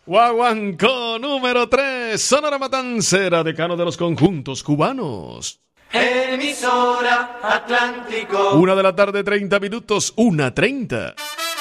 Guaguancó número 3, Sonora Matancera, decano de los conjuntos cubanos. Emisora Atlántico. 1 de la tarde, 30 minutos, 1:30.